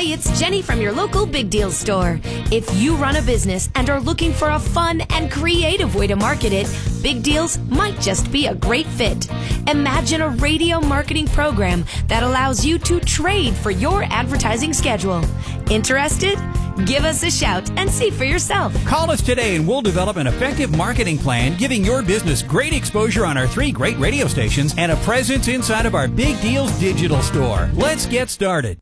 Hey, it's Jenny from your local Big Deal store. If you run a business and are looking for a fun and creative way to market it, Big Deals might just be a great fit. Imagine a radio marketing program that allows you to trade for your advertising schedule. Interested? Give us a shout and see for yourself. Call us today and we'll develop an effective marketing plan giving your business great exposure on our 3 great radio stations and a presence inside of our Big Deals digital store. Let's get started.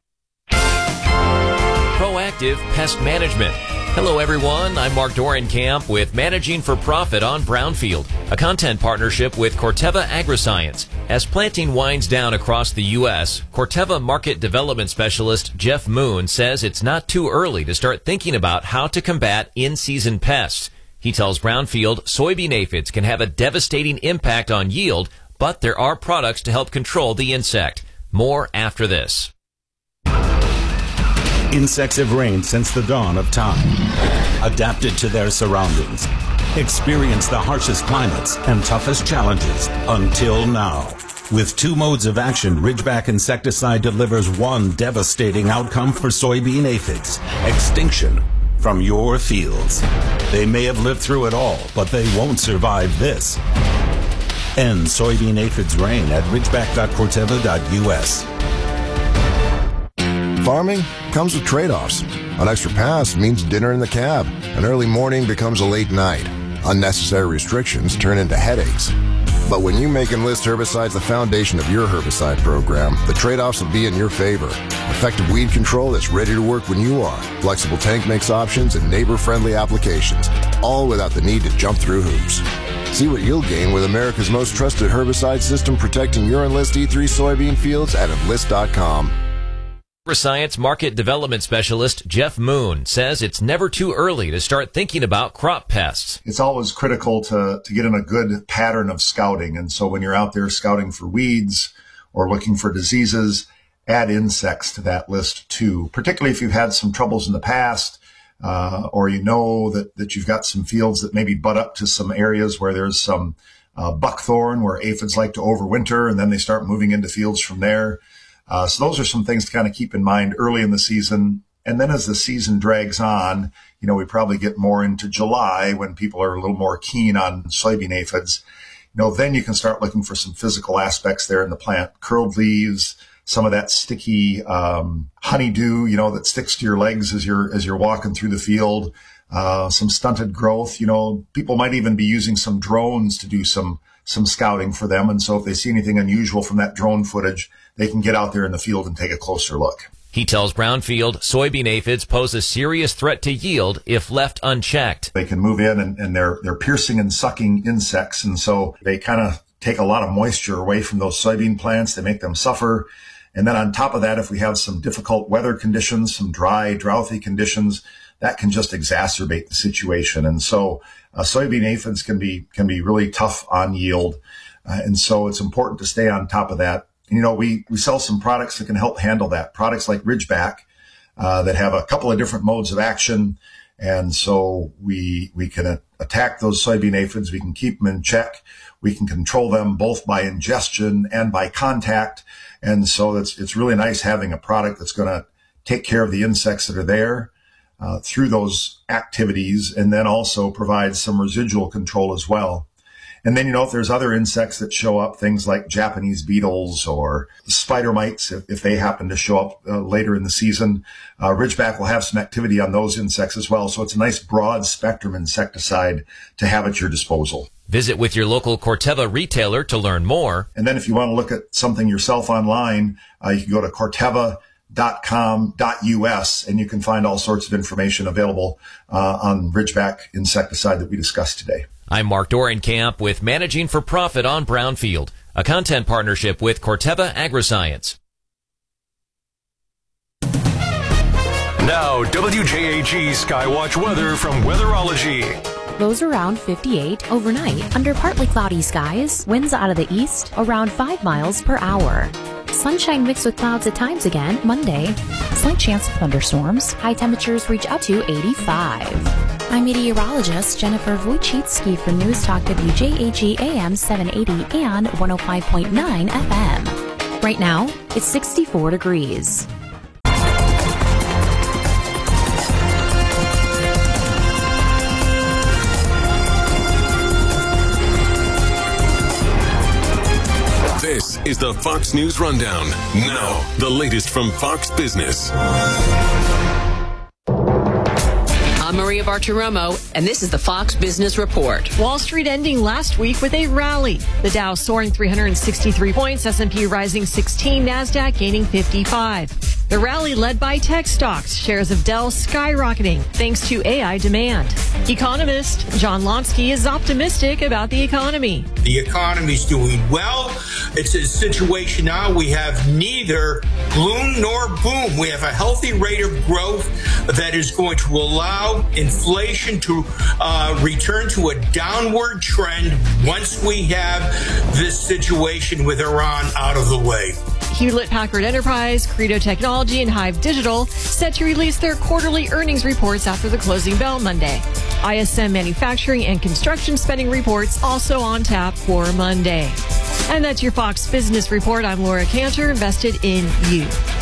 Proactive Pest Management. Hello everyone, I'm Mark Dorenkamp with Managing for Profit on Brownfield, a content partnership with Corteva Agriscience. As planting winds down across the U.S., Corteva Market Development Specialist Jeff Moon says it's not too early to start thinking about how to combat in-season pests. He tells Brownfield soybean aphids can have a devastating impact on yield, but there are products to help control the insect. More after this. Insects have reigned since the dawn of time, adapted to their surroundings, experienced the harshest climates and toughest challenges until now. With 2 modes of action, Ridgeback insecticide delivers one devastating outcome for soybean aphids: extinction from your fields. They may have lived through it all, but they won't survive this. End soybean aphids reign at ridgeback.corteva.us. Farming comes with trade-offs. An extra pass means dinner in the cab. An early morning becomes a late night. Unnecessary restrictions turn into headaches. But when you make Enlist herbicides the foundation of your herbicide program, the trade-offs will be in your favor. Effective weed control that's ready to work when you are. Flexible tank mix options and neighbor-friendly applications, all without the need to jump through hoops. See what you'll gain with America's most trusted herbicide system protecting your Enlist E3 soybean fields at Enlist.com. Agriscience Market Development Specialist Jeff Moon says it's never too early to start thinking about crop pests. It's always critical to get in a good pattern of scouting. And so when you're out there scouting for weeds or looking for diseases, add insects to that list too, particularly if you've had some troubles in the past, or you know that you've got some fields that maybe butt up to some areas where there's some buckthorn where aphids like to overwinter, and then they start moving into fields from there. So those are some things to kind of keep in mind early in the season. And then as the season drags on, we probably get more into July when people are a little more keen on soybean aphids. Then you can start looking for some physical aspects there in the plant. Curled leaves, some of that sticky honeydew, that sticks to your legs as you're walking through the field. Some stunted growth. People might even be using some drones to do some scouting for them. And so if they see anything unusual from that drone footage, they can get out there in the field and take a closer look. He tells Brownfield soybean aphids pose a serious threat to yield if left unchecked. They can move in and they're piercing and sucking insects. And so they kind of take a lot of moisture away from those soybean plants. They make them suffer. And then on top of that, if we have some difficult weather conditions, some dry, drouthy conditions, that can just exacerbate the situation. And so soybean aphids can be really tough on yield. And so it's important to stay on top of that. We sell some products that can help handle that. Products like Ridgeback that have a couple of different modes of action. And so we can attack those soybean aphids. We can keep them in check. We can control them both by ingestion and by contact. And so it's really nice having a product that's going to take care of the insects that are there through those activities, and then also provide some residual control as well. And then, if there's other insects that show up, things like Japanese beetles or spider mites, if they happen to show up later in the season, Ridgeback will have some activity on those insects as well. So it's a nice broad spectrum insecticide to have at your disposal. Visit with your local Corteva retailer to learn more. And then if you want to look at something yourself online, you can go to corteva.com.us and you can find all sorts of information available on Ridgeback insecticide that we discussed today. I'm Mark Dorenkamp with Managing for Profit on Brownfield, a content partnership with Corteva Agriscience. Now, WJAG Skywatch weather from Weatherology. Lows around 58 overnight under partly cloudy skies, winds out of the east around 5 miles per hour. Sunshine mixed with clouds at times again Monday. Slight chance of thunderstorms. High temperatures reach up to 85. I'm meteorologist Jennifer Wojcicki for News Talk WJAG AM 780 and 105.9 FM. Right now, it's 64 degrees. This is the Fox News Rundown. Now, the latest from Fox Business. I'm Maria Bartiromo, and this is the Fox Business Report. Wall Street ending last week with a rally. The Dow soaring 363 points, S&P rising 16, NASDAQ gaining 55. The rally led by tech stocks, shares of Dell skyrocketing thanks to AI demand. Economist John Lonsky is optimistic about the economy. The economy's doing well. It's a situation now we have neither gloom nor boom. We have a healthy rate of growth that is going to allow inflation to return to a downward trend once we have this situation with Iran out of the way. Hewlett-Packard Enterprise, Credo Technology, and Hive Digital set to release their quarterly earnings reports after the closing bell Monday. ISM manufacturing and construction spending reports also on tap for Monday. And that's your Fox Business Report. I'm Laura Cantor, invested in you.